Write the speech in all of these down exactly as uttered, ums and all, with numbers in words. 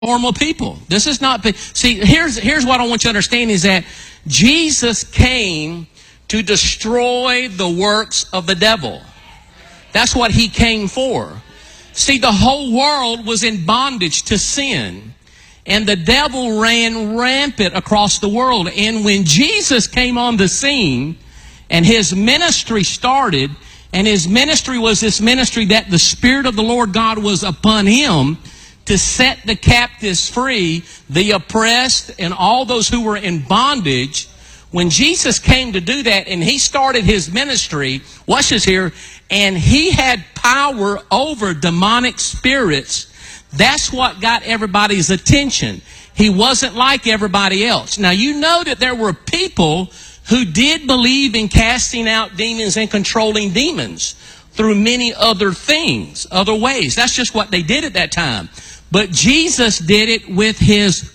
normal people. This is not, see, here's, here's what I want you to understand is that Jesus came to destroy the works of the devil. That's what he came for. See, the whole world was in bondage to sin, and the devil ran rampant across the world. And when Jesus came on the scene and his ministry started, and his ministry was this ministry that the Spirit of the Lord God was upon him to set the captives free, the oppressed, and all those who were in bondage. When Jesus came to do that and he started his ministry, watch this here, and he had power over demonic spirits, that's what got everybody's attention. He wasn't like everybody else. Now, you know that there were people who did believe in casting out demons and controlling demons through many other things, other ways. That's just what they did at that time. But Jesus did it with his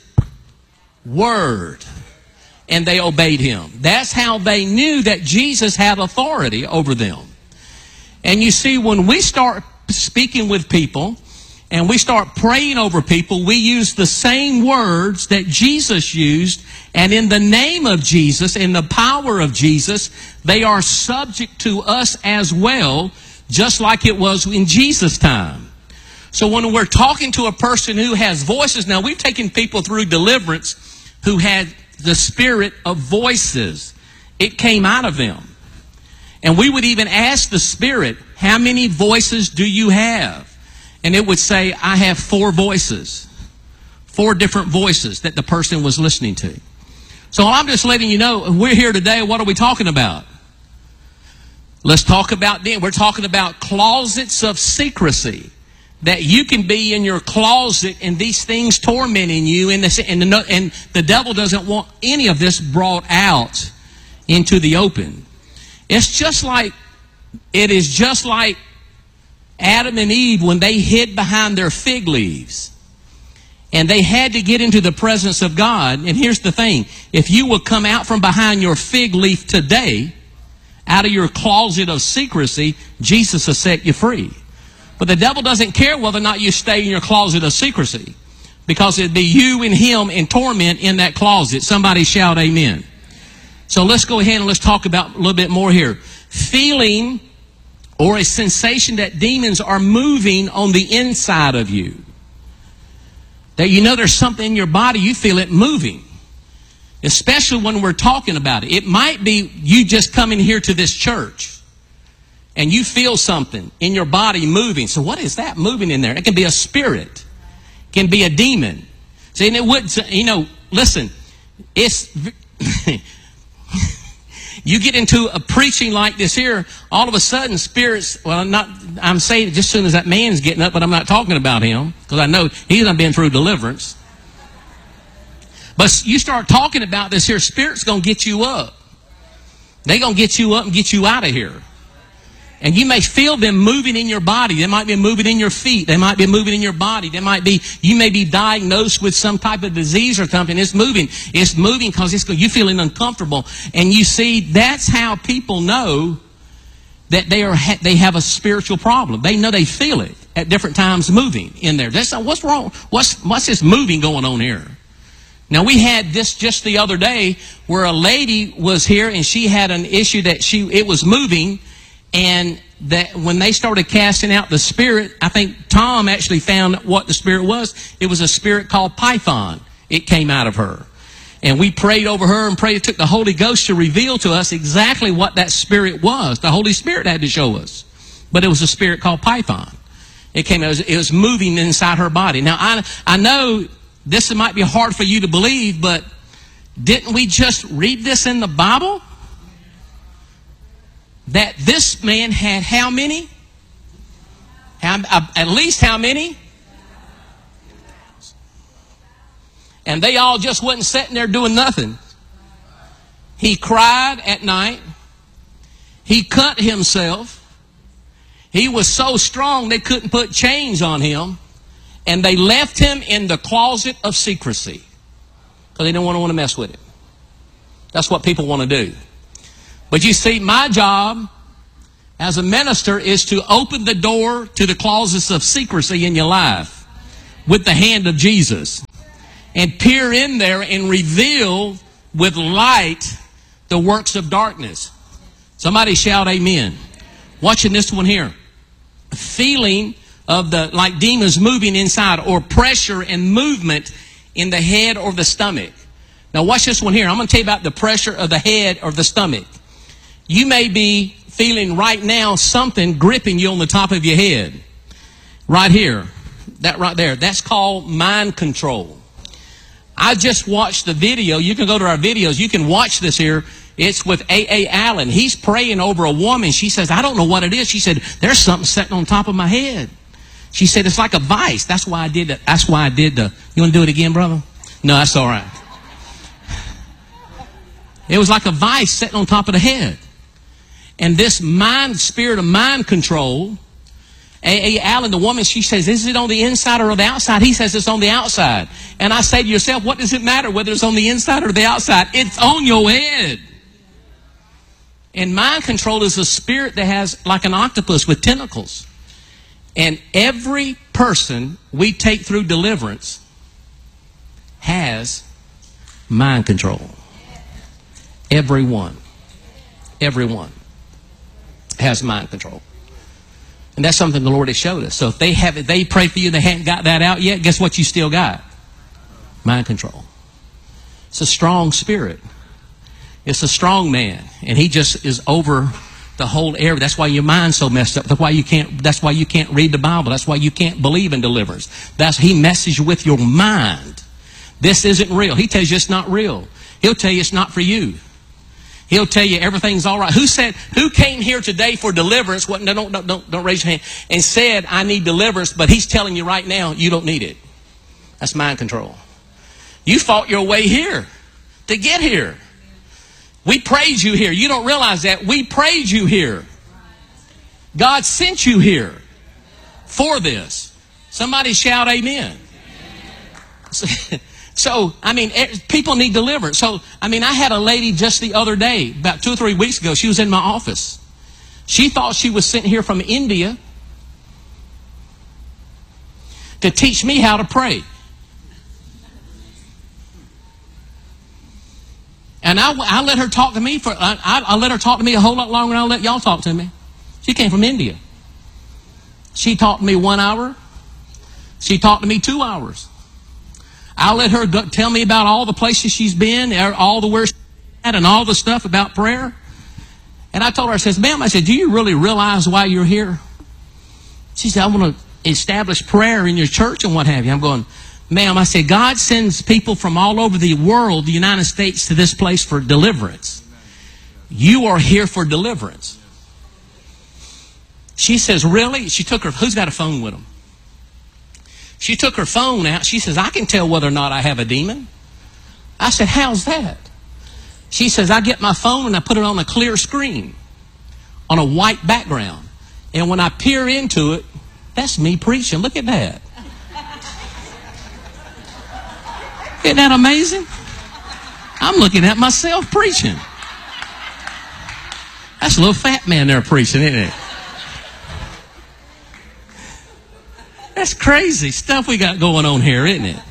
word, and they obeyed him. That's how they knew that Jesus had authority over them. And you see, when we start speaking with people and we start praying over people, we use the same words that Jesus used, and in the name of Jesus, in the power of Jesus, they are subject to us as well, just like it was in Jesus' time. So when we're talking to a person who has voices, now we've taken people through deliverance who had the spirit of voices. It came out of them. And we would even ask the Spirit, how many voices do you have? And it would say, I have four voices. Four different voices that the person was listening to. So I'm just letting you know, we're here today, what are we talking about? Let's talk about, we're talking about closets of secrecy. That you can be in your closet and these things tormenting you, and the, and, the, and the devil doesn't want any of this brought out into the open. It's just like, it is just like Adam and Eve when they hid behind their fig leaves. And they had to get into the presence of God. And here's the thing. If you will come out from behind your fig leaf today, out of your closet of secrecy, Jesus will set you free. But the devil doesn't care whether or not you stay in your closet of secrecy, because it'd be you and him in torment in that closet. Somebody shout amen. So let's go ahead and let's talk about a little bit more here. Feeling or a sensation that demons are moving on the inside of you. That you know there's something in your body, you feel it moving. Especially when we're talking about it. It might be you just coming here to this church and you feel something in your body moving. So what is that moving in there? It can be a spirit. It can be a demon. See, and it would, you know, listen, it's, you get into a preaching like this here, all of a sudden spirits, well, I'm not, I'm saying it just as soon as that man's getting up, but I'm not talking about him, because I know he's not been through deliverance. But you start talking about this here, spirit's going to get you up. They're going to get you up and get you out of here. And you may feel them moving in your body. They might be moving in your feet. They might be moving in your body. They might be, you may be diagnosed with some type of disease or something. It's moving. It's moving because it's, you're feeling uncomfortable. And you see, that's how people know that they are, they have a spiritual problem. They know they feel it at different times moving in there. That's, what's wrong? What's, what's this moving going on here? Now, we had this just the other day where a lady was here and she had an issue that she, it was moving. And that when they started casting out the spirit, I think Tom actually found what the spirit was. It was a spirit called Python. It came out of her. And we prayed over her and prayed. It took the Holy Ghost to reveal to us exactly what that spirit was. The Holy Spirit had to show us. But it was a spirit called Python. It came, it was, it was moving inside her body. Now, I, I know this might be hard for you to believe, but didn't we just read this in the Bible? That this man had how many? How, uh, at least how many? And they all just wasn't sitting there doing nothing. He cried at night. He cut himself. He was so strong they couldn't put chains on him. And they left him in the closet of secrecy. Because they didn't want to want to mess with him. That's what people want to do. But you see, my job as a minister is to open the door to the closets of secrecy in your life. with the hand of Jesus and peer in there and reveal with light the works of darkness. Somebody shout amen. Watching this one here. Feeling of the, like demons moving inside, or pressure and movement in the head or the stomach. Now watch this one here. I'm going to tell you about the pressure of the head or the stomach. You may be feeling right now something gripping you on the top of your head. Right here. That right there. That's called mind control. I just watched the video. You can go to our videos. You can watch this here. It's with A A Allen. He's praying over a woman. She says, I don't know what it is. She said, there's something sitting on top of my head. She said, it's like a vice. That's why I did it. That's why I did the, you want to do it again, brother? No, that's all right. It was like a vice sitting on top of the head. And this mind, spirit of mind control, A A Allen, the woman, she says, is it on the inside or the outside? He says it's on the outside. And I say to yourself, what does it matter whether it's on the inside or the outside? It's on your head. And mind control is a spirit that has like an octopus with tentacles. And every person we take through deliverance has mind control. Everyone. Everyone has mind control. And that's something the Lord has showed us. So if they have it, they pray for you, they haven't got that out yet, guess what you still got? Mind control. It's a strong spirit. It's a strong man. And he just is over the whole area. That's why your mind's so messed up. That's why you can't, that's why you can't read the Bible. That's why you can't believe in deliverance. That's, he messes you with your mind. This isn't real. He tells you it's not real. He'll tell you it's not for you. He'll tell you everything's all right. Who said, who came here today for deliverance? What, no, don't, don't, don't, don't raise your hand. And said, I need deliverance, but he's telling you right now, you don't need it. That's mind control. You fought your way here to get here. We prayed you here. You don't realize that. We prayed you here. God sent you here for this. Somebody shout amen. So, I mean, people need deliverance. So, I mean, I had a lady just the other day, about two or three weeks ago, she was in my office. She thought she was sent here from India to teach me how to pray. And I, I let her talk to me for, I, I let her talk to me a whole lot longer than I'll let y'all talk to me. She came from India. She talked to me one hour. She talked to me two hours. I let her go, tell me about all the places she's been, all the where she's at, and all the stuff about prayer. And I told her, I said, ma'am, I said, do you really realize why you're here? She said, I want to establish prayer in your church and what have you. I'm going, ma'am, I said, God sends people from all over the world, the United States, to this place for deliverance. You are here for deliverance. She says, really? She took her, who's got a phone with them? She took her phone out. She says, I can tell whether or not I have a demon. I said, how's that? She says, I get my phone and I put it on a clear screen on a white background. And when I peer into it, that's me preaching. Look at that. Isn't that amazing? I'm looking at myself preaching. That's a little fat man there preaching, isn't it? That's crazy stuff we got going on here, isn't it?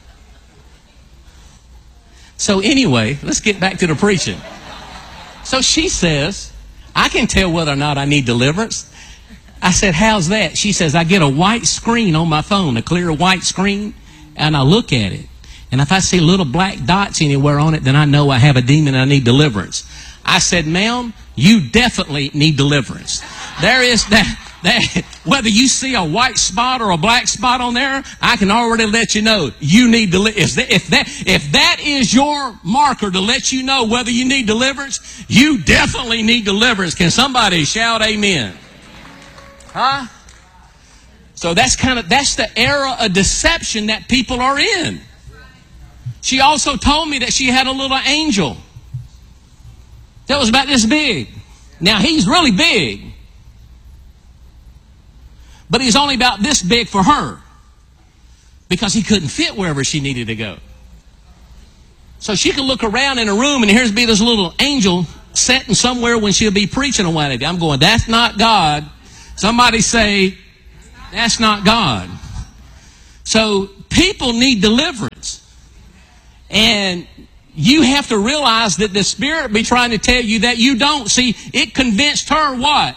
So anyway, let's get back to the preaching. So she says, I can tell whether or not I need deliverance. I said, how's that? She says, I get a white screen on my phone, a clear white screen, and I look at it. And if I see little black dots anywhere on it, then I know I have a demon and I need deliverance. I said, ma'am, you definitely need deliverance. There is that. That, whether you see a white spot or a black spot on there, I can already let you know you need to. If that, if that if that is your marker to let you know whether you need deliverance, you definitely need deliverance. Can somebody shout amen? Huh? So that's kind of that's the era of deception that people are in. She also told me that she had a little angel that was about this big. Now he's really big. But he's only about this big for her because he couldn't fit wherever she needed to go. So she could look around in a room and here's be this little angel sitting somewhere when she'll be preaching or whatever. I'm going, that's not God. Somebody say, that's not God. So people need deliverance. And you have to realize that the Spirit be trying to tell you that you don't. See, it convinced her what?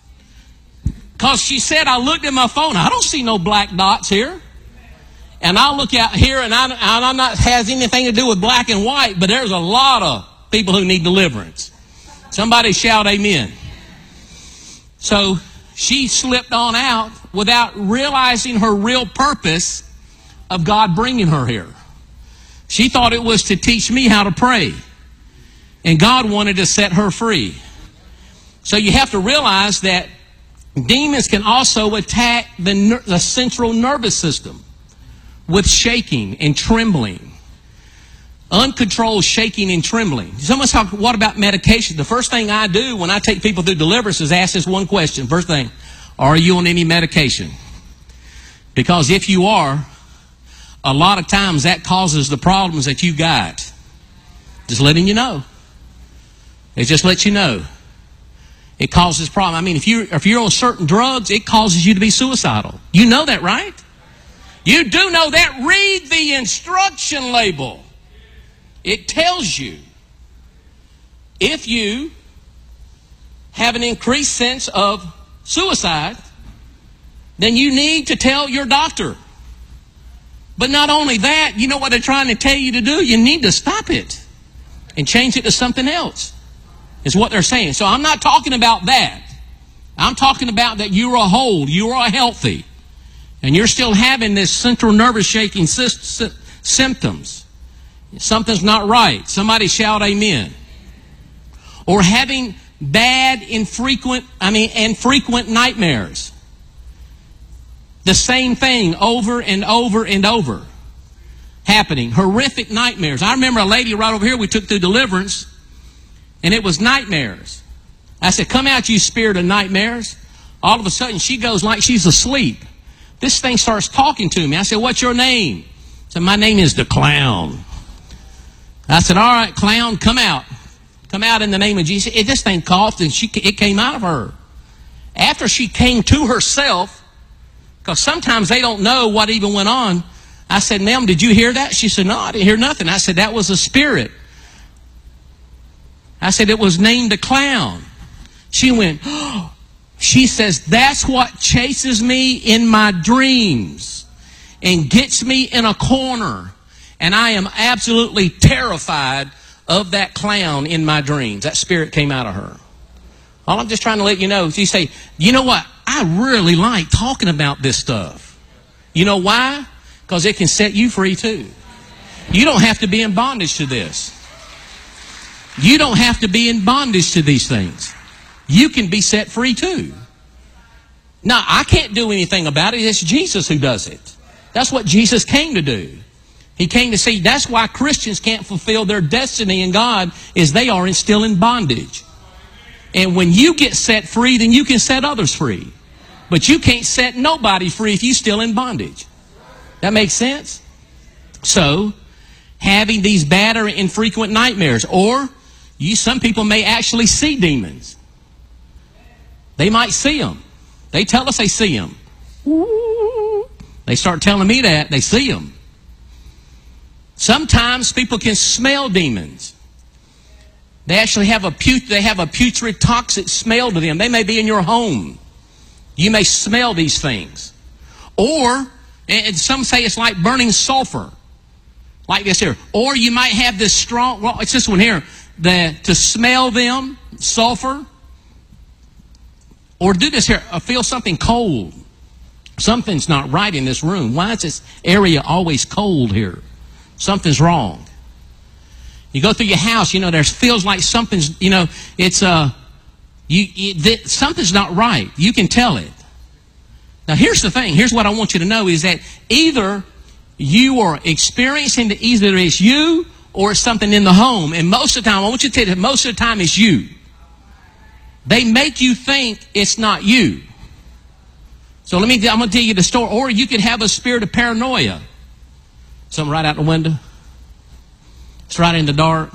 Because she said, I looked at my phone. I don't see no black dots here. And I look out here, and, I, and I'm not has anything to do with black and white, but there's a lot of people who need deliverance. Somebody shout amen. So she slipped on out without realizing her real purpose of God bringing her here. She thought it was to teach me how to pray. And God wanted to set her free. So you have to realize that demons can also attack the, the central nervous system with shaking and trembling. Uncontrolled shaking and trembling. Someone's talking, what about medication? The first thing I do when I take people through deliverance is ask this one question. First thing, are you on any medication? Because if you are, a lot of times that causes the problems that you got. Just letting you know. It just lets you know. It causes problem. I mean, if you if you're on certain drugs, it causes you to be suicidal. You know that, right? You do know that. Read the instruction label. It tells you if you have an increased sense of suicide, then you need to tell your doctor. But not only that, you know what they're trying to tell you to do? You need to stop it and change it to something else, is what they're saying. So I'm not talking about that. I'm talking about that you are whole, you are healthy, and you're still having this central nervous shaking sy- sy- symptoms. Something's not right. Somebody shout amen. Or having bad, infrequent, I mean, infrequent nightmares. The same thing over and over and over happening. Horrific nightmares. I remember a lady right over here we took through deliverance, and it was nightmares. I said, come out, you spirit of nightmares. All of a sudden, she goes like she's asleep. This thing starts talking to me. I said, what's your name? I said, my name is the Clown. I said, all right, Clown, come out. Come out in the name of Jesus. It, this thing coughed, and she, it came out of her. After she came to herself, because sometimes they don't know what even went on. I said, ma'am, did you hear that? She said, no, I didn't hear nothing. I said, that was a spirit. I said, it was named a Clown. She went, oh. She says, that's what chases me in my dreams and gets me in a corner. And I am absolutely terrified of that clown in my dreams. That spirit came out of her. All I'm just trying to let you know is you say, you know what? I really like talking about this stuff. You know why? Because it can set you free too. You don't have to be in bondage to this. You don't have to be in bondage to these things. You can be set free too. Now, I can't do anything about it. It's Jesus who does it. That's what Jesus came to do. He came to see. That's why Christians can't fulfill their destiny in God, is they are still in bondage. And when you get set free, then you can set others free. But you can't set nobody free if you're still in bondage. That makes sense? So, having these bad or infrequent nightmares, or you, some people may actually see demons. They might see them. They tell us they see them. They start telling me that they see them. Sometimes people can smell demons. They actually have a put- they have a putrid, toxic smell to them. They may be in your home. You may smell these things. Or, and some say it's like burning sulfur. Like this here. Or you might have this strong, well, it's this one here. The, to smell them, sulfur. Or do this here, uh, feel something cold. Something's not right in this room. Why is this area always cold here? Something's wrong. You go through your house, you know, there feels like something's, you know, it's, uh, you, you th- something's not right. You can tell it. Now, here's the thing. Here's what I want you to know is that either you are experiencing the, either it's you or it's something in the home. And most of the time, I want you to tell you that most of the time it's you. They make you think it's not you. So let me, I'm going to tell you the story. Or you could have a spirit of paranoia. Something right out the window. It's right in the dark.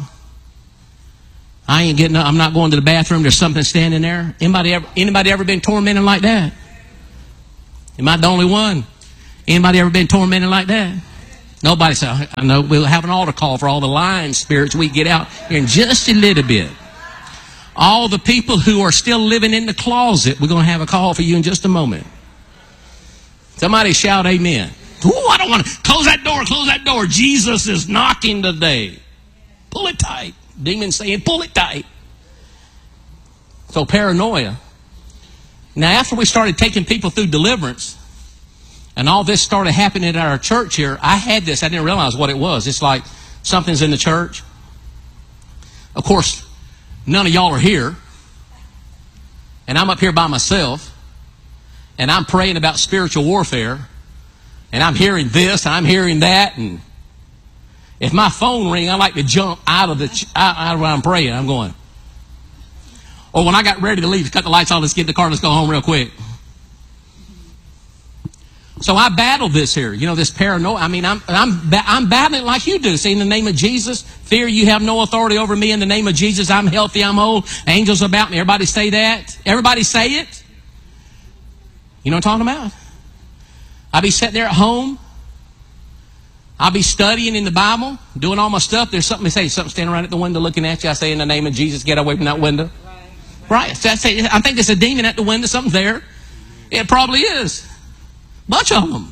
I ain't getting up. I'm not going to the bathroom. There's something standing there. Anybody ever, anybody ever been tormented like that? Am I the only one? Anybody ever been tormented like that? Nobody said, I know we'll have an altar call for all the lying spirits we get out in just a little bit. All the people who are still living in the closet, we're going to have a call for you in just a moment. Somebody shout amen. Ooh, I don't want to. Close that door, close that door. Jesus is knocking today. Pull it tight. Demons saying, pull it tight. So paranoia. Now after we started taking people through deliverance, and all this started happening at our church here, I had this. I didn't realize what it was. It's like something's in the church. Of course, none of y'all are here. And I'm up here by myself. And I'm praying about spiritual warfare. And I'm hearing this, and I'm hearing that. And if my phone rings, I like to jump out of the ch- out, out of where I'm praying. I'm going. Or when I got ready to leave, cut the lights on, let's get in the car, let's go home real quick. So I battled this here, you know, this paranoia. I mean, I'm I'm I'm battling it like you do. See, in the name of Jesus, fear, you have no authority over me. In the name of Jesus, I'm healthy, I'm whole. Angels about me. Everybody say that. Everybody say it. You know what I'm talking about? I'll be sitting there at home. I'll be studying in the Bible, doing all my stuff. There's something to say, something standing right at the window looking at you. I say, in the name of Jesus, get away from that window. Right. So I say, I think there's a demon at the window. Something's there. It probably is. Bunch of them.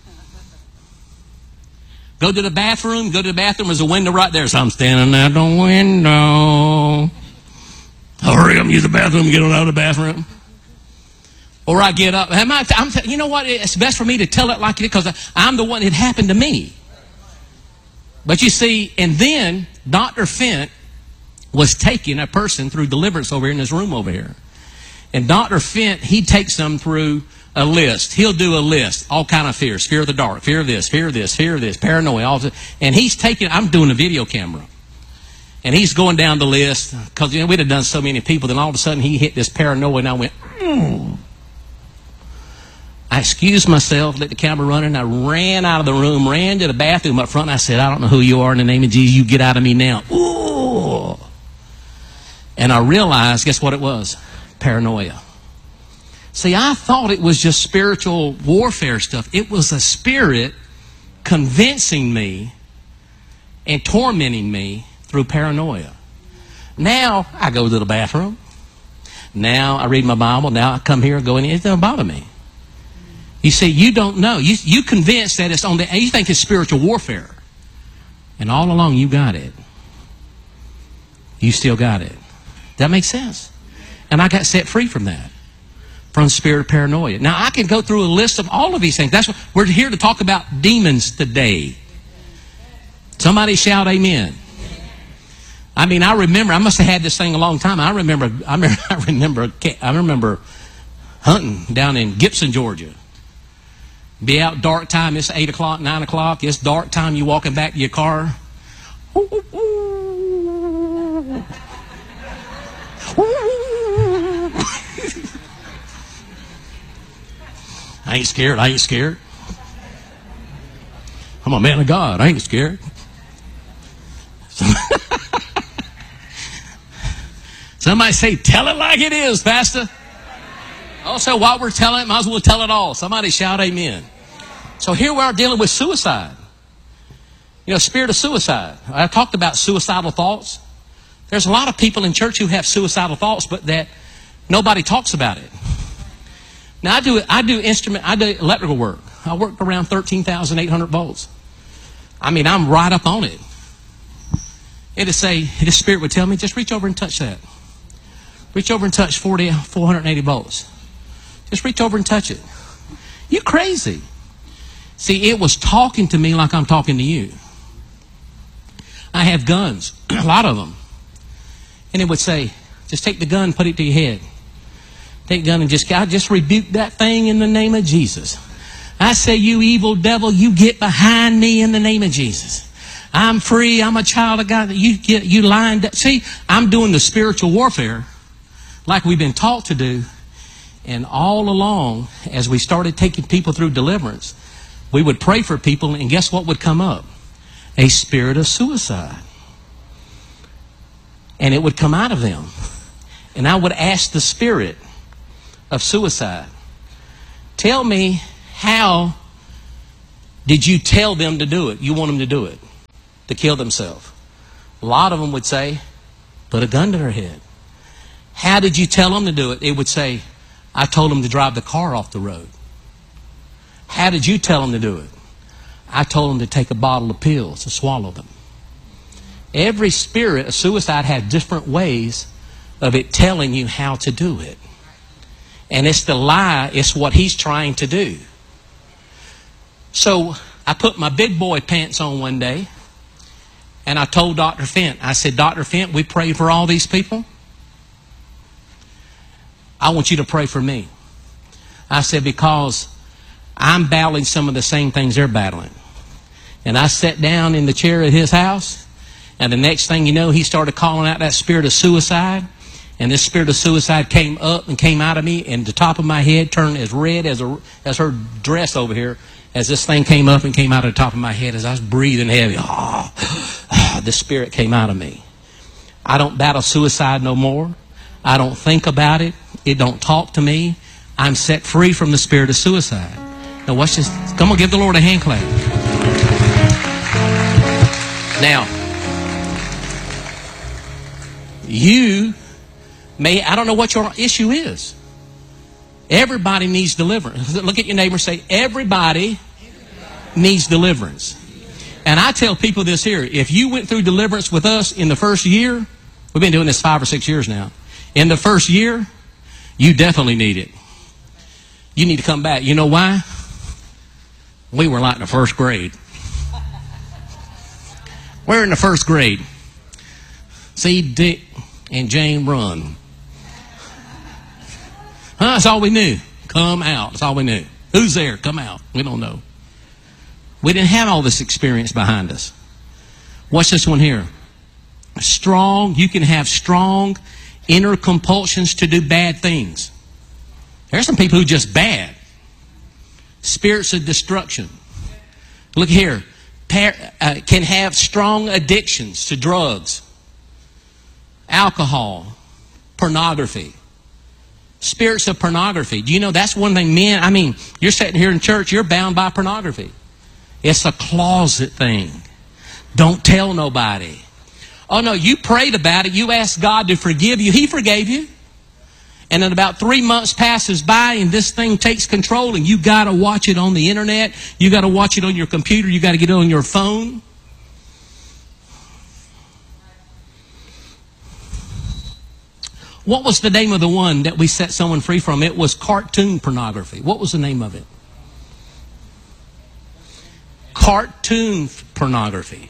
Go to the bathroom. Go to the bathroom. There's a window right there. So I'm standing at the window. Hurry up, use the bathroom. Get on out of the bathroom. Or I get up. Am I, I'm, you know what? It's best for me to tell it like it is because I'm the one. It happened to me. But you see, and then Doctor Fent was taking a person through deliverance over here in this room over here. And Doctor Fent, he takes them through a list. He'll do a list. All kind of fears. Fear of the dark. Fear of this. Fear of this. Fear of this. Paranoia. All this. And he's taking, I'm doing a video camera. And he's going down the list. Because, you know, we'd have done so many people. Then all of a sudden he hit this paranoia. And I went, mm. I excused myself, let the camera run, and I ran out of the room, ran to the bathroom up front. And I said, I don't know who you are. In the name of Jesus, you get out of me now. Ooh. And I realized, guess what it was? Paranoia. See, I thought it was just spiritual warfare stuff. It was a spirit convincing me and tormenting me through paranoia. Now I go to the bathroom. Now I read my Bible. Now I come here and go in. It doesn't bother me. You see, you don't know. You you convinced that it's on the. You think it's spiritual warfare, and all along you got it. You still got it. That makes sense. And I got set free from that. From the spirit of paranoia. Now, I can go through a list of all of these things. That's what we're here to talk about, demons today. Somebody shout amen. I mean, I remember, I must have had this thing a long time. I remember, I remember, I remember, I remember hunting down in Gibson, Georgia. Be out dark time. It's eight o'clock, nine o'clock. It's dark time. You walking back to your car. Ooh, ooh, ooh. Ooh. I ain't scared. I ain't scared. I'm a man of God. I ain't scared. Somebody say, tell it like it is, Pastor. Also, while we're telling it, might as well tell it all. Somebody shout amen. So here we are dealing with suicide. You know, spirit of suicide. I talked about suicidal thoughts. There's a lot of people in church who have suicidal thoughts, but that nobody talks about it. Now I do I do instrument I do electrical work. I work around thirteen thousand eight hundred volts. I mean, I'm right up on it. It'd say, this spirit would tell me, just reach over and touch that. Reach over and touch forty, four hundred eighty volts. Just reach over and touch it. You crazy. See, it was talking to me like I'm talking to you. I have guns, a lot of them. And it would say, just take the gun, put it to your head. Take the gun and just, I just rebuke that thing in the name of Jesus. I say, you evil devil, you get behind me in the name of Jesus. I'm free. I'm a child of God. You get, you lined up. See, I'm doing the spiritual warfare like we've been taught to do. And all along, as we started taking people through deliverance, we would pray for people, and guess what would come up? A spirit of suicide. And it would come out of them. And I would ask the spirit of suicide, tell me how Did you tell them to do it? You want them to do it, to kill themselves. A lot of them would say, put a gun to their head. How did you tell them to do it? It would say, I told them to drive the car off the road. How did you tell them to do it? I told them to take a bottle of pills to swallow them. Every spirit of suicide has different ways of it telling you how to do it. And it's the lie, it's what he's trying to do. So I put my big boy pants on one day, and I told Doctor Fent, I said, Doctor Fent, we pray for all these people. I want you to pray for me. I said, because I'm battling some of the same things they're battling. And I sat down in the chair at his house, and the next thing you know, he started calling out that spirit of suicide. And this spirit of suicide came up and came out of me, and the top of my head turned as red as, a, as her dress over here, as this thing came up and came out of the top of my head as I was breathing heavy. Oh, oh, the spirit came out of me. I don't battle suicide no more. I don't think about it. It don't talk to me. I'm set free from the spirit of suicide. Now watch this. Come on, give the Lord a hand clap. Now, you may, I don't know what your issue is. Everybody needs deliverance. Look at your neighbor and say, everybody needs deliverance. And I tell people this here. If you went through deliverance with us in the first year, we've been doing this five or six years now. In the first year, you definitely need it. You need to come back. You know why? We were like in the first grade. We're in the first grade. See Dick and Jane run. Huh? That's all we knew. Come out. That's all we knew. Who's there? Come out. We don't know. We didn't have all this experience behind us. What's this one here? Strong. You can have strong inner compulsions to do bad things. There are some people who are just bad. Spirits of destruction. Look here. Par- uh, can have strong addictions to drugs, alcohol, pornography. Spirits of pornography. Do you know that's one thing men, I mean, you're sitting here in church, you're bound by pornography. It's a closet thing. Don't tell nobody. Oh no, you prayed about it. You asked God to forgive you. He forgave you. And then about three months passes by and this thing takes control and you got to watch it on the internet. You got to watch it on your computer. You got to get it on your phone. What was the name of the one that we set someone free from? It was cartoon pornography. What was the name of it? Cartoon pornography.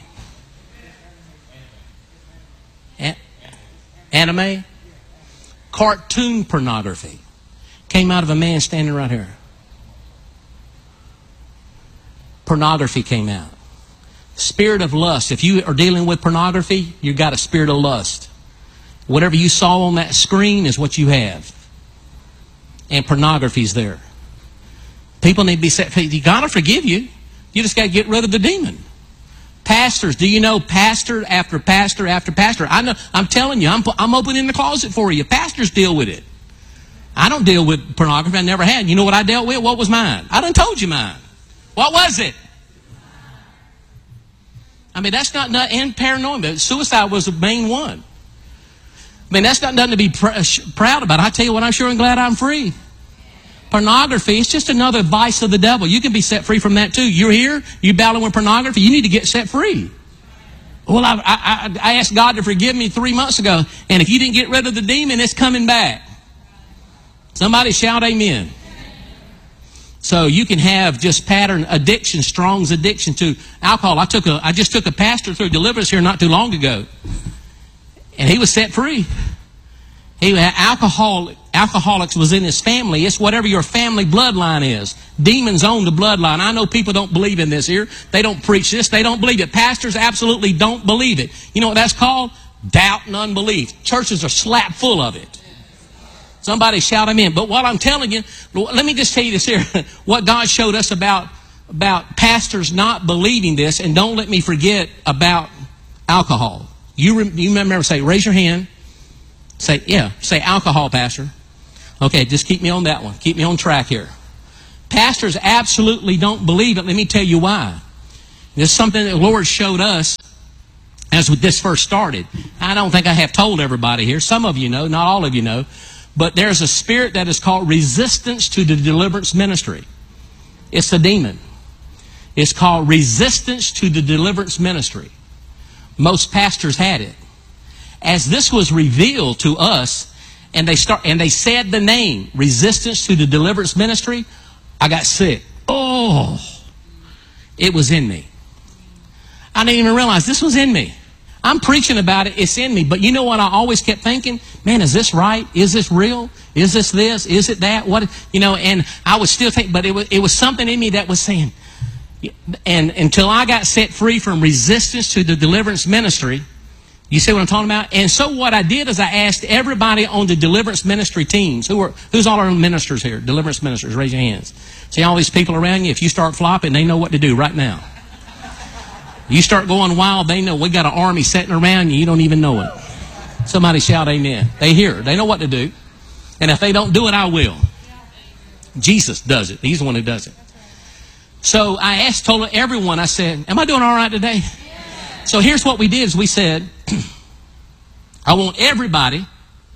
A- anime? Cartoon pornography. Came out of a man standing right here. Pornography came out. Spirit of lust. If you are dealing with pornography, you got a spirit of lust. Whatever you saw on that screen is what you have. And pornography's there. People need to be set free. You got to forgive you. You just got to get rid of the demon. Pastors, do you know pastor after pastor after pastor? I know. I'm telling you, I'm, I'm opening the closet for you. Pastors deal with it. I don't deal with pornography. I never had. You know what I dealt with? What was mine? I done told you mine. What was it? I mean, that's not, not and paranoia, but suicide was the main one. I mean, that's not nothing to be pr- proud about. I tell you what, I'm sure and glad I'm free. Pornography is just another vice of the devil. You can be set free from that too. You're here, you battling with pornography, you need to get set free. Well, I, I, I asked God to forgive me three months ago, and if you didn't get rid of the demon, it's coming back. Somebody shout amen. So you can have just pattern addiction, Strong's addiction to alcohol. I took a, I just took a pastor through deliverance here not too long ago, and he was set free. He had alcohol, alcoholics was in his family. It's whatever your family bloodline is. Demons own the bloodline. I know people don't believe in this here. They don't preach this. They don't believe it. Pastors absolutely don't believe it. You know what that's called? Doubt and unbelief. Churches are slap full of it. Somebody shout amen. But what I'm telling you, let me just tell you this here. What God showed us about, about pastors not believing this, and don't let me forget about alcohol. You, re, you remember, say, raise your hand. Say, yeah, say alcohol, Pastor. Okay, just keep me on that one. Keep me on track here. Pastors absolutely don't believe it. Let me tell you why. This is something that the Lord showed us as this first started. I don't think I have told everybody here. Some of you know, not all of you know. But there's a spirit that is called resistance to the deliverance ministry. It's a demon. It's called resistance to the deliverance ministry. Most pastors had it. As this was revealed to us, and they start and they said the name, resistance to the deliverance ministry, I got sick. Oh, it was in me. I didn't even realize this was in me. I'm preaching about it. It's in me. But you know what I always kept thinking? Man, is this right? Is this real? Is this this? Is it that? What? You know, and I was still thinking, but it was, it was something in me that was saying, and until I got set free from resistance to the deliverance ministry, you see what I'm talking about? And so what I did is I asked everybody on the deliverance ministry teams, who are, who's all our ministers here? Deliverance ministers, raise your hands. See all these people around you? If you start flopping, they know what to do right now. You start going wild, they know we got an army sitting around you, you don't even know it. Somebody shout amen. They hear it. They know what to do. And if they don't do it, I will. Jesus does it. He's the one who does it. So I asked, told everyone, I said, am I doing all right today? So here's what we did is we said, I want everybody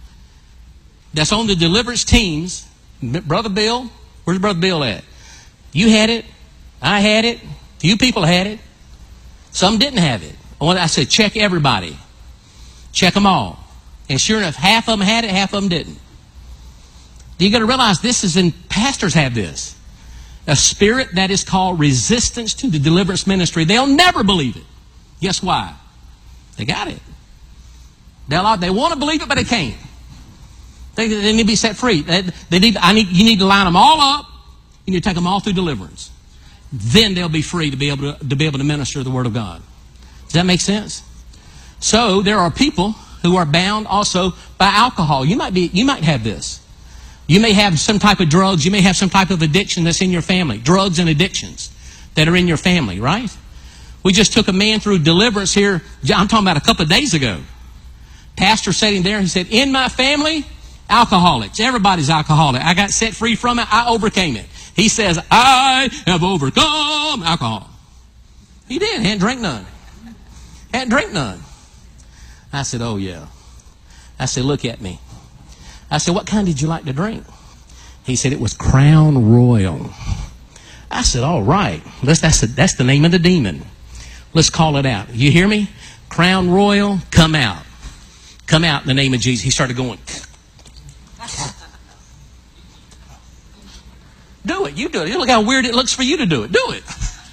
that's on the deliverance teams, Brother Bill, where's Brother Bill at? You had it. I had it. Few people had it. Some didn't have it. I said, check everybody. Check them all. And sure enough, half of them had it, half of them didn't. You got to realize this is in, pastors have this. A spirit that is called resistance to the deliverance ministry. They'll never believe it. Guess why? They got it. They'll, they want to believe it, but they can't. They, they need to be set free. They, they need, I need, you need to line them all up. You need to take them all through deliverance. Then they'll be free to be able to, to be able to minister the Word of God. Does that make sense? So there are people who are bound also by alcohol. You might be, you might have this. You may have some type of drugs. You may have some type of addiction that's in your family. Drugs and addictions that are in your family, right? We just took a man through deliverance here. I'm talking about a couple of days ago. Pastor sitting there, he said, in my family, alcoholics. Everybody's alcoholic. I got set free from it. I overcame it. He says, I have overcome alcohol. He did. Hadn't drank none. Hadn't drank none. I said, oh, yeah. I said, look at me. I said, what kind did you like to drink? He said, it was Crown Royal. I said, all right. Let's, that's, the, that's the name of the demon. Let's call it out. You hear me? Crown Royal, come out. Come out in the name of Jesus. He started going. Do it. You do it. Look how weird it looks for you to do it. Do it.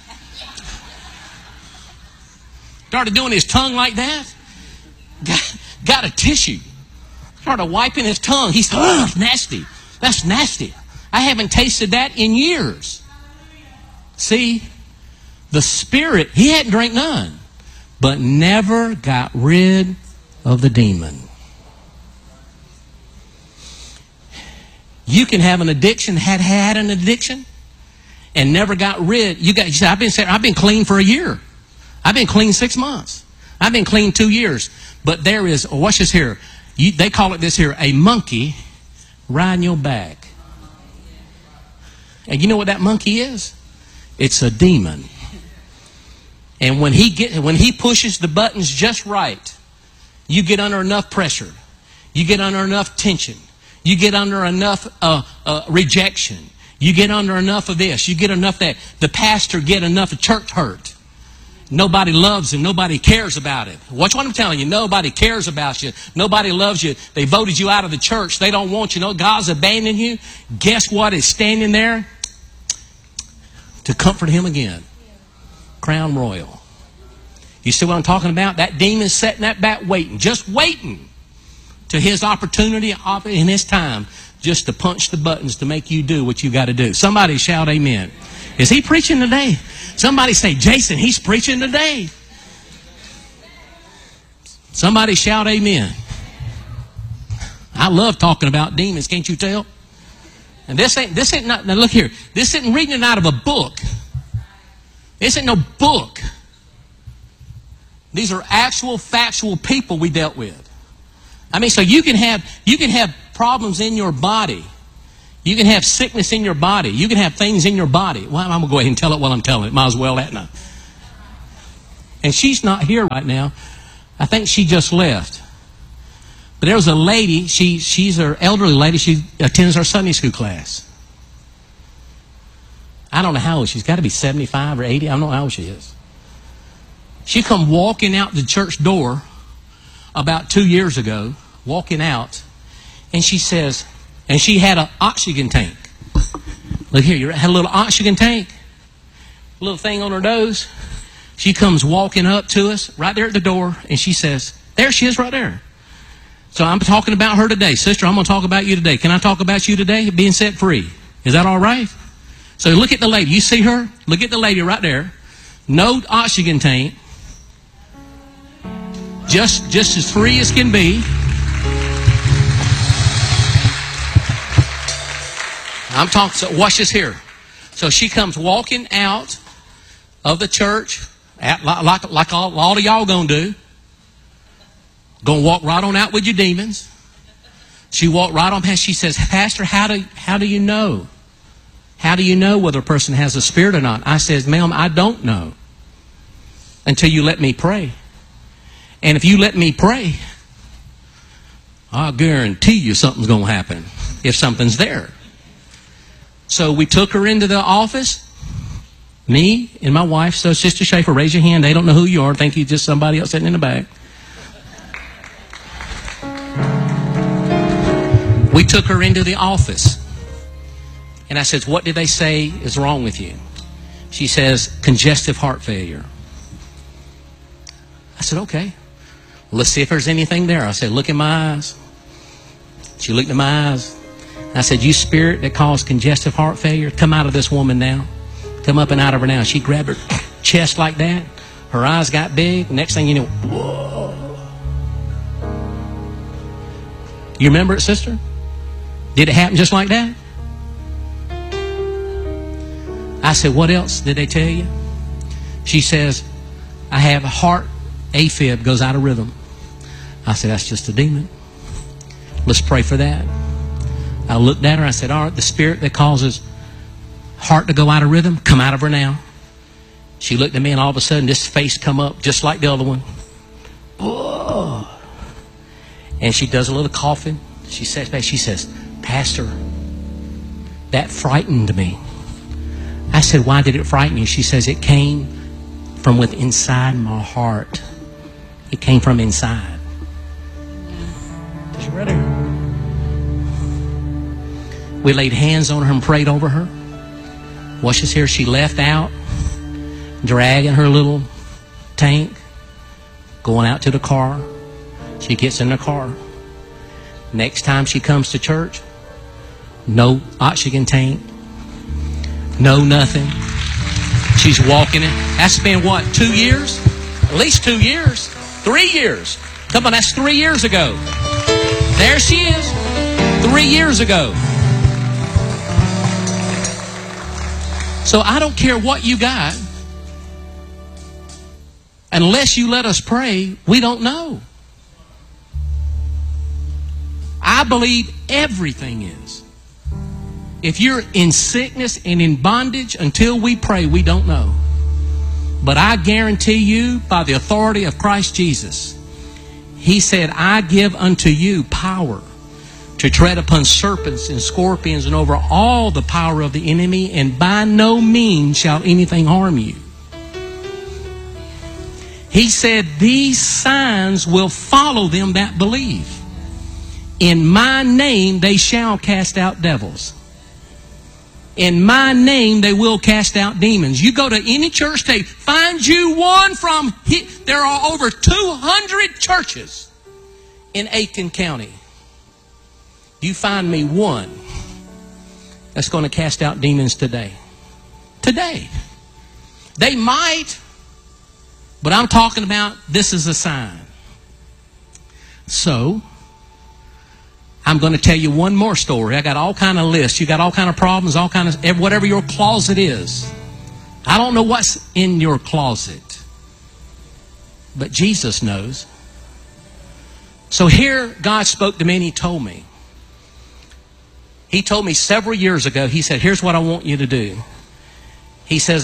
Started doing his tongue like that. Got, got a tissue. Started wiping his tongue. He's, oh, nasty. That's nasty. I haven't tasted that in years. See, the spirit, he hadn't drank none, but never got rid of the demon. You can have an addiction, had had an addiction, and never got rid. You got. You said, I've been I've been clean for a year. I've been clean six months. I've been clean two years. But there is, oh, watch this here. You, they call it this here, a monkey riding your back. And you know what that monkey is? It's a demon. And when he get when he pushes the buttons just right, you get under enough pressure. You get under enough tension. You get under enough uh, uh, rejection. You get under enough of this. You get enough that. The pastor get enough of church hurt. Nobody loves him. Nobody cares about it. Watch what I'm telling you. Nobody cares about you. Nobody loves you. They voted you out of the church. They don't want you. No, God's abandoned you. Guess what is standing there to comfort him again? Crown Royal. You see what I'm talking about? That demon's sitting that back waiting. Just waiting to his opportunity in his time just to punch the buttons to make you do what you got to do. Somebody shout amen. Is he preaching today? Somebody say, Jason, he's preaching today. Somebody shout amen. I love talking about demons, can't you tell? And this ain't, this ain't not, now look here. This isn't reading it out of a book. This ain't no book. These are actual, factual people we dealt with. I mean, so you can have you can have problems in your body. You can have sickness in your body. You can have things in your body. Well, I'm going to go ahead and tell it while I'm telling it. Might as well that now. And she's not here right now. I think she just left. But there was a lady, she, she's an elderly lady. She attends our Sunday school class. I don't know how old. She's got to be seventy-five or eighty. I don't know how old she is. She come walking out the church door about two years ago, walking out, and she says, and she had an oxygen tank. Look here, you had a little oxygen tank, a little thing on her nose. She comes walking up to us right there at the door, and she says, there she is right there. So I'm talking about her today. Sister, I'm going to talk about you today. Can I talk about you today? Being set free. Is that all right? So look at the lady. You see her? Look at the lady right there. No oxygen tank. Just, just as free as can be. I'm talking, so watch this here. So she comes walking out of the church, at, like, like all, all of y'all going to do. Going to walk right on out with your demons. She walked right on past. She says, Pastor, how do, how do you know? How do you know whether a person has a spirit or not? I says, ma'am, I don't know until you let me pray. And if you let me pray, I guarantee you something's going to happen if something's there. So we took her into the office. Me and my wife. So Sister Schaefer, raise your hand. They don't know who you are. Think you're just somebody else sitting in the back. We took her into the office. And I said, what did they say is wrong with you? She says, congestive heart failure. I said, okay. Let's see if there's anything there. I said, look in my eyes. She looked in my eyes. I said, you spirit that caused congestive heart failure, come out of this woman now. Come up and out of her now. She grabbed her chest like that. Her eyes got big. Next thing you know, whoa. You remember it, sister? Did it happen just like that? I said, what else did they tell you? She says, I have a heart AFib goes out of rhythm. I said, that's just a demon. Let's pray for that. I looked at her. I said, all right, the spirit that causes heart to go out of rhythm, come out of her now. She looked at me, and all of a sudden this face come up just like the other one. Whoa. And she does a little coughing. She says back, she says, Pastor, that frightened me. I said, why did it frighten you? She says, it came from within inside my heart. It came from inside. Is she ready? We laid hands on her and prayed over her. Watch this here. She left out, dragging her little tank, going out to the car. She gets in the car. Next time she comes to church, no oxygen tank, no nothing. She's walking it. That's been what, two years? At least two years. Three years. Come on, that's three years ago. There she is. Three years ago. So I don't care what you got. Unless you let us pray, we don't know. I believe everything is. If you're in sickness and in bondage, until we pray, we don't know. But I guarantee you, by the authority of Christ Jesus, He said, I give unto you power to tread upon serpents and scorpions and over all the power of the enemy, and by no means shall anything harm you. He said, these signs will follow them that believe. In my name they shall cast out devils. In my name they will cast out demons. You go to any church today, find you one from, there are over two hundred churches in Aiken County. You find me one that's going to cast out demons today. Today. They might, but I'm talking about this is a sign. So, I'm going to tell you one more story. I got all kind of lists. You got all kind of problems, all kind of, whatever your closet is. I don't know what's in your closet, but Jesus knows. So here God spoke to me and He told me, He told me several years ago, he said, here's what I want you to do. He says,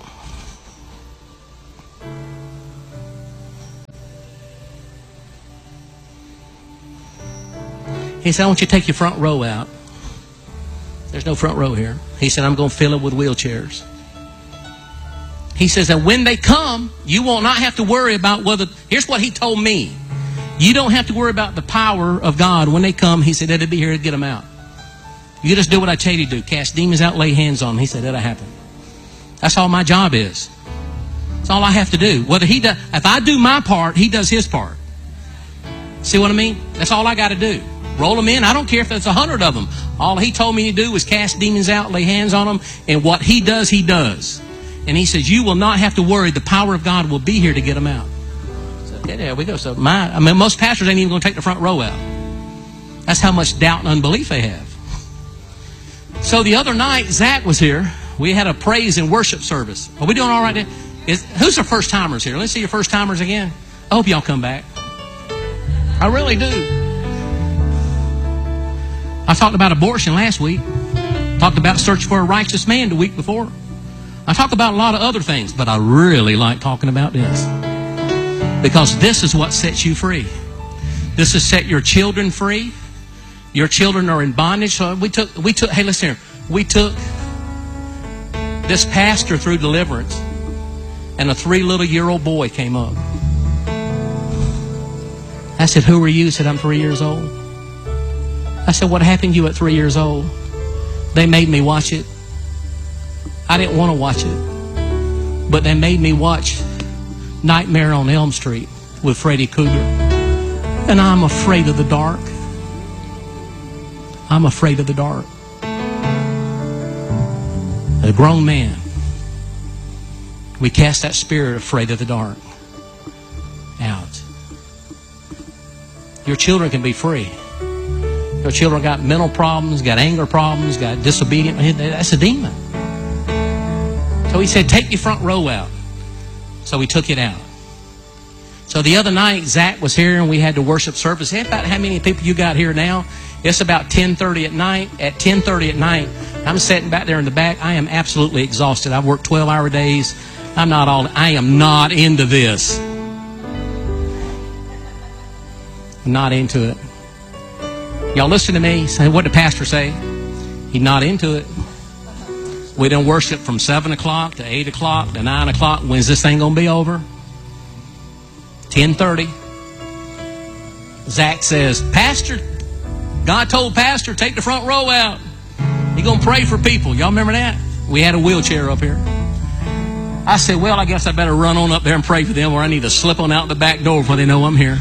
he said, I want you to take your front row out. There's no front row here. He said, I'm going to fill it with wheelchairs. He says, and when they come, you will not have to worry about whether, here's what he told me. You don't have to worry about the power of God. When they come, he said, it'll be here to get them out. You just do what I tell you to do. Cast demons out, lay hands on them. He said, that'll happen. That's all my job is. That's all I have to do. Whether he does, if I do my part, he does his part. See what I mean? That's all I got to do. Roll them in. I don't care if there's a hundred of them. All he told me to do was cast demons out, lay hands on them, and what he does, he does. And he says, you will not have to worry. The power of God will be here to get them out. So, yeah, there we go. So my, I mean, most pastors ain't even going to take the front row out. That's how much doubt and unbelief they have. So the other night, Zach was here. We had a praise and worship service. Are we doing all right there? Is, who's our first timers here? Let's see your first timers again. I hope y'all come back. I really do. I talked about abortion last week. Talked about search for a righteous man the week before. I talk about a lot of other things, but I really like talking about this. Because this is what sets you free. This has set your children free. Your children are in bondage. So we took, we took, hey, listen here. We took this pastor through deliverance, and a three little year old boy came up. I said, who are you? He said, I'm three years old. I said, what happened to you at three years old? They made me watch it. I didn't want to watch it, but they made me watch Nightmare on Elm Street with Freddy Krueger. And I'm afraid of the dark. I'm afraid of the dark. A grown man. We cast that spirit afraid of the dark out. Your children can be free. Your children got mental problems, got anger problems, got disobedient. That's a demon. So he said, take your front row out. So we took it out. So the other night, Zach was here and we had the worship service. Hey, about how many people you got here now? It's about ten thirty at night. At ten thirty at night, I'm sitting back there in the back. I am absolutely exhausted. I've worked twelve hour days. I'm not all, I am not into this. I'm not into it. Y'all listen to me. Say, what did the pastor say? He's not into it. We done worship from seven o'clock to eight o'clock to nine o'clock. When's this thing going to be over? ten thirty. Zach says, Pastor, God told Pastor, take the front row out. He's going to pray for people. Y'all remember that? We had a wheelchair up here. I said, well, I guess I better run on up there and pray for them, or I need to slip on out the back door before they know I'm here.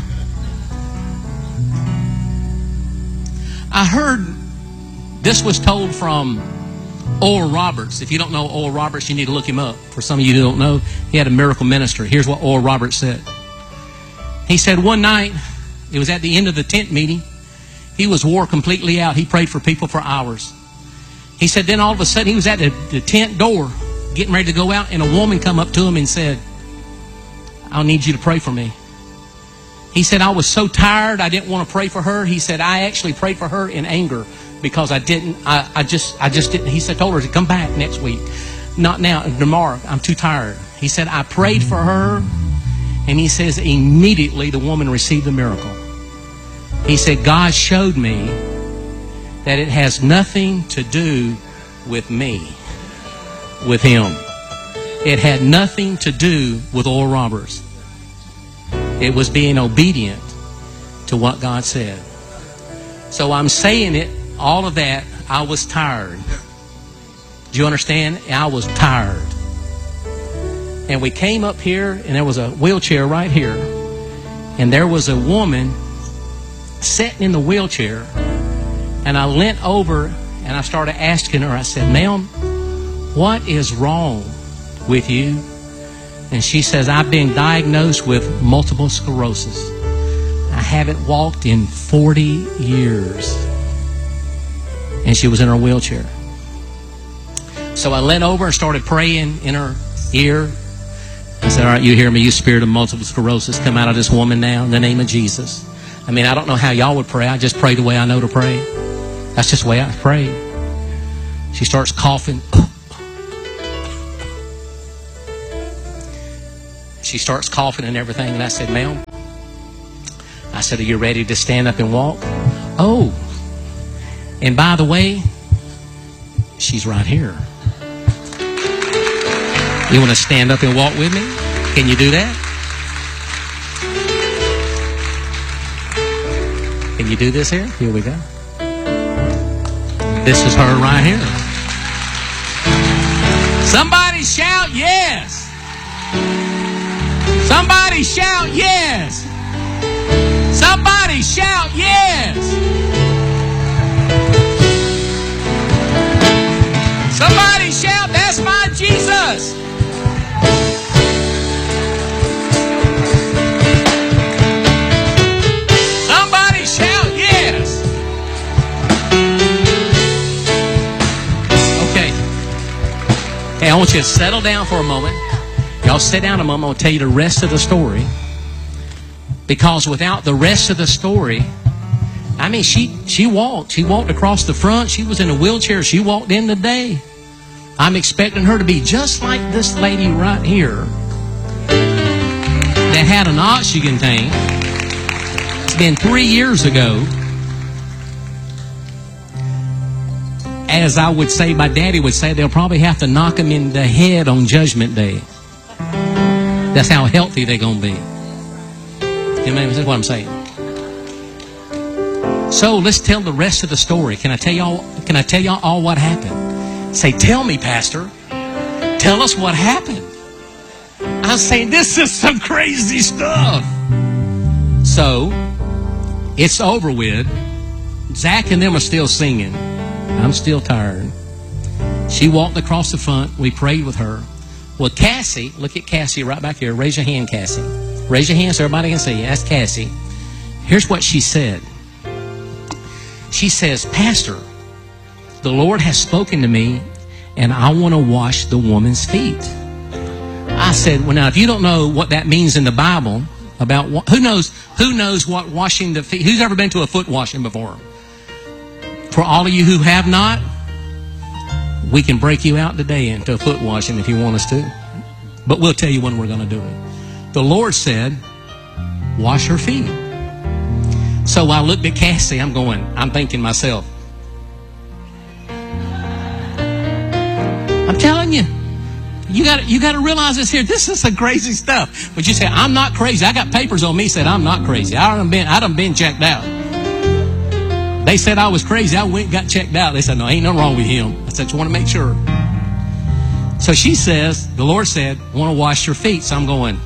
I heard this was told from Oral Roberts. If you don't know Oral Roberts, you need to look him up. For some of you who don't know, he had a miracle ministry. Here's what Oral Roberts said. He said one night, it was at the end of the tent meeting, he was wore completely out. He prayed for people for hours. He said then all of a sudden he was at the, the tent door getting ready to go out, and a woman come up to him and said, I'll need you to pray for me. He said, I was so tired I didn't want to pray for her. He said, I actually prayed for her in anger because I didn't, I, I just, I just didn't. He said, told her to come back next week. Not now, tomorrow. I'm too tired. He said, I prayed for her. And he says, immediately the woman received the miracle. He said, God showed me that it has nothing to do with me, with him. It had nothing to do with Oral Roberts. It was being obedient to what God said. So I'm saying it, all of that, I was tired. Do you understand? I was tired. And we came up here, and there was a wheelchair right here. And there was a woman sitting in the wheelchair. And I leant over, and I started asking her, I said, ma'am, what is wrong with you? And she says, I've been diagnosed with multiple sclerosis. I haven't walked in forty years. And she was in her wheelchair. So I leant over and started praying in her ear. I said, all right, you hear me, you spirit of multiple sclerosis, come out of this woman now in the name of Jesus. I mean, I don't know how y'all would pray. I just pray the way I know to pray. That's just the way I pray. She starts coughing. She starts coughing and everything. And I said, ma'am, I said, are you ready to stand up and walk? Oh, and by the way, she's right here. You want to stand up and walk with me? Can you do that? Can you do this here? Here we go. This is her right here. Somebody shout yes. Somebody shout yes. Somebody shout yes. Somebody shout, that's my Jesus. Somebody shout yes. Okay. Hey, I want you to settle down for a moment. Y'all sit down a moment. I'll tell you the rest of the story. Because without the rest of the story, I mean, she, she walked. She walked across the front. She was in a wheelchair. She walked in today. I'm expecting her to be just like this lady right here that had an oxygen tank. It's been three years ago. As I would say, my daddy would say, they'll probably have to knock him in the head on Judgment Day. That's how healthy they're going to be. Amen. That's what I'm saying. So let's tell the rest of the story. Can I tell y'all? Can I tell y'all all what happened? Say, tell me, Pastor. Tell us what happened. I'm saying this is some crazy stuff. So it's over with. Zach and them are still singing. I'm still tired. She walked across the front. We prayed with her. Well, Cassie, look at Cassie right back here. Raise your hand, Cassie. Raise your hand so everybody can see you. That's Cassie. Here's what she said. She says, Pastor, the Lord has spoken to me, and I want to wash the woman's feet. I said, well, now, if you don't know what that means in the Bible, about what, who knows who knows what washing the feet, who's ever been to a foot washing before? For all of you who have not, we can break you out today into a foot washing if you want us to. But we'll tell you when we're going to do it. The Lord said, wash her feet. So I looked at Cassie. I'm going, I'm thinking myself, I'm telling you, you got you got to realize this here. This is some crazy stuff. But you say, I'm not crazy. I got papers on me said I'm not crazy. I done been, I done been checked out. They said I was crazy. I went and got checked out. They said, no, ain't nothing wrong with him. I said, just want to make sure. So she says, the Lord said, I want to wash your feet. So I'm going,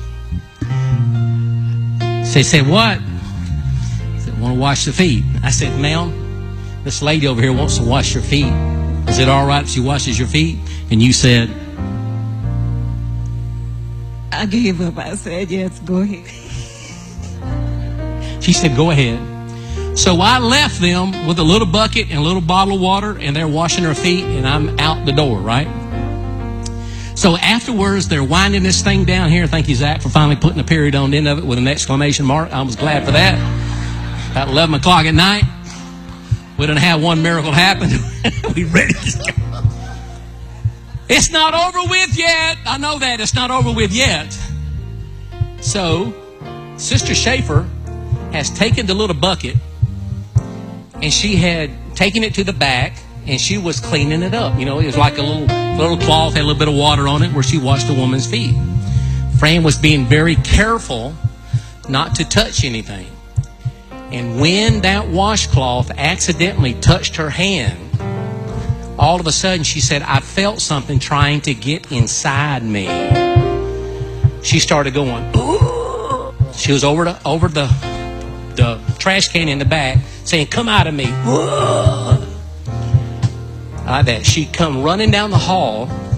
so they said, what? I said, I want to wash the feet. I said, ma'am, this lady over here wants to wash your feet. Is it all right if she washes your feet? And you said, I gave up. I said, yes, go ahead. She said, go ahead. So I left them with a little bucket and a little bottle of water, and they're washing their feet, and I'm out the door, right? So afterwards, they're winding this thing down here. Thank you, Zach, for finally putting a period on the end of it with an exclamation mark. I was glad for that. About eleven o'clock at night, we done had one miracle happen. We ready to go. It's not over with yet. I know that. It's not over with yet. So Sister Schaefer has taken the little bucket, and she had taken it to the back, and she was cleaning it up. You know, it was like a little little cloth, had a little bit of water on it where she washed the woman's feet. Fran was being very careful not to touch anything. And when that washcloth accidentally touched her hand, all of a sudden she said, I felt something trying to get inside me. She started going, ooh. She was over, to, over the, the trash can in the back saying, come out of me. Ooh. Like that. She come running down the hall